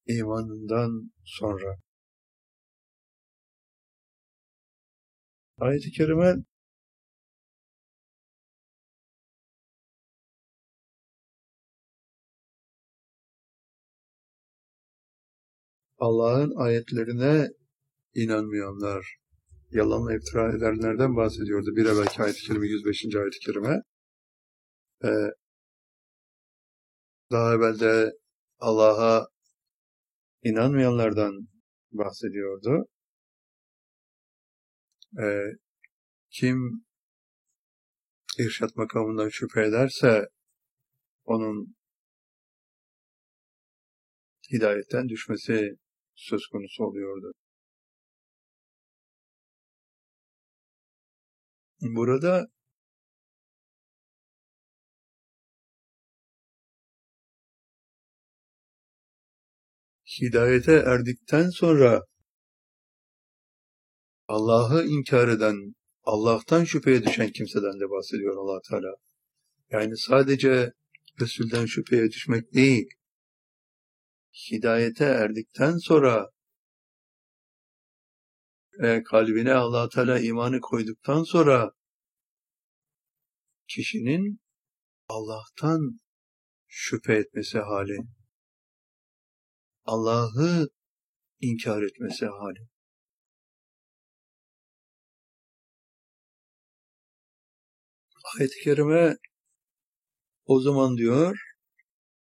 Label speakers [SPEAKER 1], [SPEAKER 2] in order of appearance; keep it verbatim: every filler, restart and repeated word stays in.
[SPEAKER 1] imanından sonra. Ayet-i kerime Allah'ın ayetlerine inanmayanlar, yalan ve iftira edenlerden bahsediyordu. Bir evvelki ayet-i kerime, yüz beşinci ayet-i kerime. Ee, daha evvel de Allah'a inanmayanlardan bahsediyordu. Ee, kim irşat makamından şüphe ederse onun hidayetten düşmesi söz konusu oluyordu. Burada hidayete erdikten sonra Allah'ı inkar eden, Allah'tan şüpheye düşen kimseden de bahsediyor Allah Teala. Yani sadece Resul'den şüpheye düşmek değil, hidayete erdikten sonra e, kalbine Allah Teala imanı koyduktan sonra kişinin Allah'tan şüphe etmesi hali, Allah'ı inkar etmesi hali. Ayet-i kerime o zaman diyor,